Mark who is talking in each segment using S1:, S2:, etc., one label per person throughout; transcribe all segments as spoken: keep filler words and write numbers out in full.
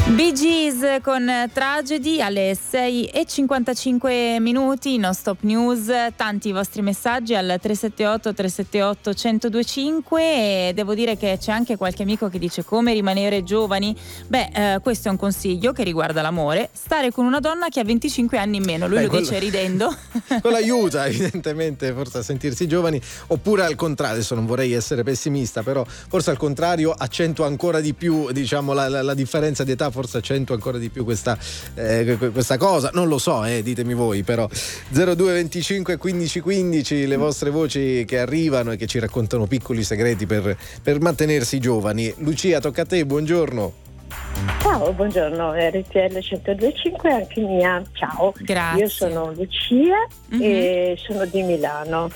S1: Bee Gees con Tragedy alle sei e cinquantacinque minuti, non stop news, tanti vostri messaggi al tre sette otto tre sette otto uno zero due cinque e devo dire che c'è anche qualche amico che dice come rimanere giovani. Beh, eh, questo è un consiglio che riguarda l'amore, stare con una donna che ha venticinque anni in meno, lui
S2: Beh,
S1: lo
S2: quello,
S1: dice ridendo.
S2: Quello aiuta evidentemente forse a sentirsi giovani, oppure al contrario, adesso non vorrei essere pessimista, però forse al contrario accentua ancora di più, diciamo, la, la, la differenza di età, forse accentua ancora di più questa, eh, questa cosa, non lo so, eh, ditemi voi, però zero due venticinque quindici quindici le vostre voci che arrivano e che ci raccontano piccoli segreti per, per mantenersi giovani. Lucia, tocca a te, buongiorno.
S3: Ciao, buongiorno, R T L centodue e cinque, anche mia, ciao.
S1: Grazie.
S3: Io sono Lucia mm-hmm. e sono di Milano.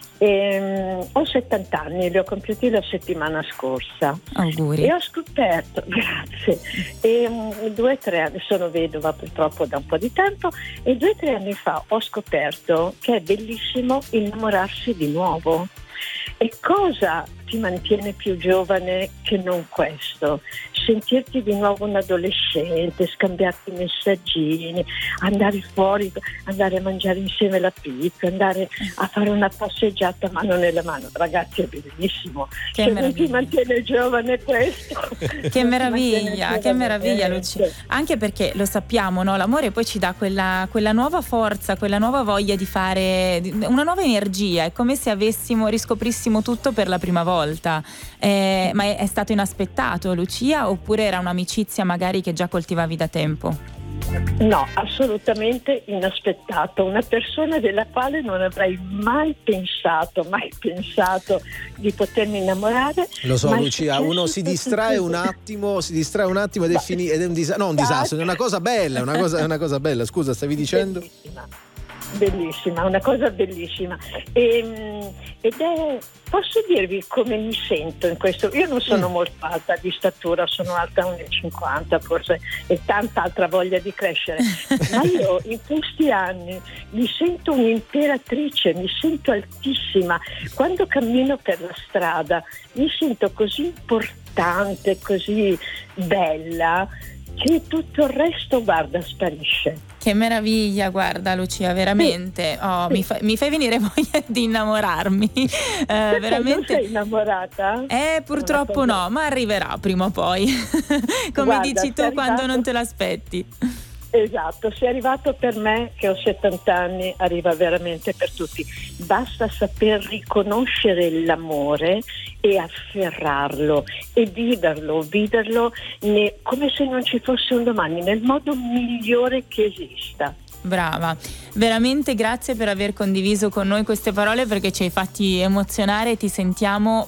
S3: E, ho settanta anni, li ho compiuti la settimana scorsa.
S1: Auguri.
S3: E ho scoperto, grazie, e due o tre anni, sono vedova purtroppo da un po' di tempo, e due o tre anni fa ho scoperto che è bellissimo innamorarsi di nuovo. E cosa ti mantiene più giovane che non questo? Sentirti di nuovo un adolescente, scambiarti messaggini, andare fuori, andare a mangiare insieme la pizza, andare a fare una passeggiata mano nella mano. Ragazzi, è bellissimo.
S1: Che
S3: Se
S1: meraviglia.
S3: non ti mantiene giovane questo.
S1: Che meraviglia, che meraviglia, Lucia. Anche perché lo sappiamo, no? L'amore poi ci dà quella, quella nuova forza, quella nuova voglia di fare, una nuova energia. È come se avessimo, riscoprissimo tutto per la prima volta. Eh, ma è, è stato inaspettato, Lucia, oppure era un'amicizia magari che già coltivavi da tempo?
S3: No, assolutamente inaspettato. Una persona della quale non avrei mai pensato, mai pensato di potermi innamorare.
S2: Lo so, Lucia, uno si distrae un attimo, si distrae un attimo ed è finito, ed è un disastro, no, un disastro, è una cosa bella, una cosa, è una cosa bella. Scusa, stavi dicendo?
S3: Bellissima, bellissima, una cosa bellissima. E, ed è, posso dirvi come mi sento in questo? Io non sono mm. molto alta di statura, sono alta uno e cinquanta forse, e tanta altra voglia di crescere, ma io in questi anni mi sento un'imperatrice, mi sento altissima. Quando cammino per la strada mi sento così importante, così bella, che tutto il resto, guarda, sparisce.
S1: Che meraviglia, guarda Lucia, veramente, oh, mi, fa, mi fai venire voglia di innamorarmi. Eh, veramente.
S3: Non sei innamorata?
S1: Eh, purtroppo no, ma arriverà prima o poi, come
S3: Guarda,
S1: dici tu,
S3: arrivato...
S1: quando non te l'aspetti.
S3: Esatto, se è arrivato per me che ho settanta anni, arriva veramente per tutti. Basta saper riconoscere l'amore e afferrarlo e viverlo, viverlo ne, come se non ci fosse un domani, nel modo migliore che esista.
S1: Brava, veramente grazie per aver condiviso con noi queste parole, perché ci hai fatti emozionare e ti sentiamo